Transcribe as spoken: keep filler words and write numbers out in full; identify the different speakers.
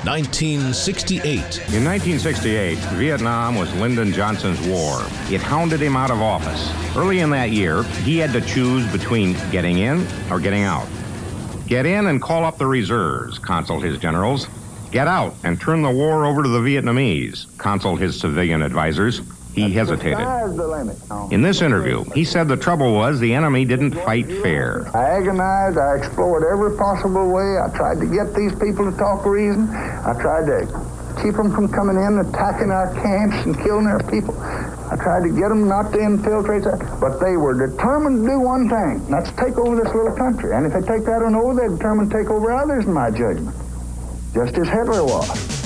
Speaker 1: nineteen sixty-eight.
Speaker 2: In nineteen sixty-eight, Vietnam was Lyndon Johnson's war. It hounded him out of office. Early in that year, he had to choose between getting in or getting out. Get in and call up the reserves, consuled his generals. Get out and turn the war over to the Vietnamese, consuled his civilian advisors. He hesitated. In this interview, he said the trouble was the enemy didn't fight fair.
Speaker 3: I agonized. I explored every possible way. I tried to get these people to talk reason. I tried to keep them from coming in, attacking our camps and killing our people. I tried to get them not to infiltrate, but they were determined to do one thing, and that's take over this little country. And if they take that one over, they're determined to take over others, in my judgment, just as Hitler was.